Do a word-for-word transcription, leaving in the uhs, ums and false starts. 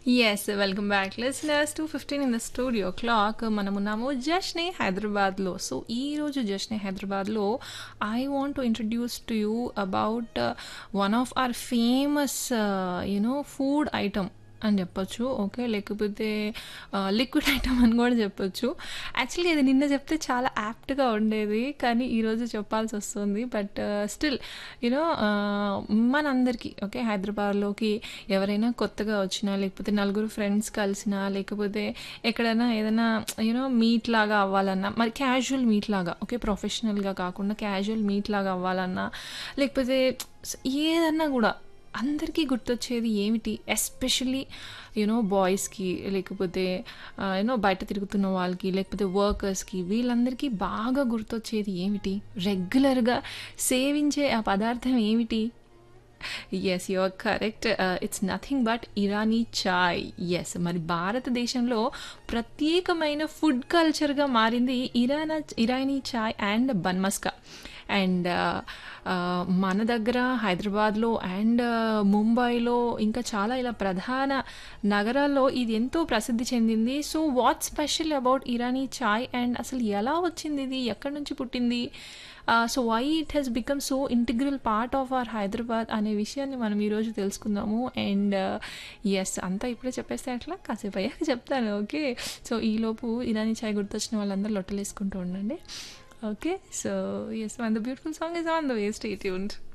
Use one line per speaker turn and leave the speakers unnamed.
Yes, welcome back, listeners. two fifteen in the studio clock. మనమున్నాము జష్నే హైదరాబాద్లో. So ఈ రోజు జష్నే హైదరాబాద్లో I want to introduce to you about one of our famous you know food item అని చెప్పొచ్చు. Okay, లేకపోతే liquid item అని కూడా చెప్పొచ్చు. యాక్చువల్లీ అది నిన్న చెప్తే చాలా యాప్ట్గా ఉండేది, కానీ ఈరోజు చెప్పాల్సి వస్తుంది. బట్ స్టిల్ యూనో మనందరికీ ఓకే, హైదరాబాద్లోకి ఎవరైనా కొత్తగా వచ్చినా, లేకపోతే నలుగురు ఫ్రెండ్స్ కలిసినా, లేకపోతే ఎక్కడైనా ఏదైనా యూనో మీట్ లాగా అవ్వాలన్నా, మరి క్యాజువల్ మీట్ లాగా ఓకే, ప్రొఫెషనల్గా కాకుండా క్యాజువల్ మీట్ లాగా అవ్వాలన్నా, లేకపోతే ఏదన్నా కూడా అందరికీ గుర్తొచ్చేది ఏమిటి? ఎస్పెషల్లీ యూనో బాయ్స్కి, లేకపోతే యూనో బయట తిరుగుతున్న వాళ్ళకి, లేకపోతే వర్కర్స్కి, వీళ్ళందరికీ బాగా గుర్తొచ్చేది ఏమిటి? రెగ్యులర్గా సేవించే ఆ పదార్థం ఏమిటి? Yes, you are correct. It's nothing but Irani chai. Yes, మరి భారతదేశంలో ప్రత్యేకమైన ఫుడ్ కల్చర్గా మారింది ఇరానా ఇరానీ చాయ్ అండ్ బన్మస్కా. అండ్ మన దగ్గర హైదరాబాద్లో అండ్ ముంబైలో ఇంకా చాలా ఇలా ప్రధాన నగరాల్లో ఇది ఎంతో ప్రసిద్ధి చెందింది. So what special about Irani chai and అసలు ఎలా వచ్చింది, ఇది ఎక్కడి నుంచి పుట్టింది, so why it has become so integral part of our Hyderabad అనే విషయాన్ని మనం ఈరోజు తెలుసుకుందాము. అండ్ ఎస్, అంతా ఇప్పుడే చెప్పేస్తే అట్లా కాసేపు అయ్యాక చెప్తాను. ఓకే, సో ఈలోపు ఇరానీ చాయ్ గుర్తొచ్చిన వాళ్ళందరూ లొట్టలేసుకుంటూ ఉండండి. Okay, so yes, and the beautiful song is on the way. Stay tuned.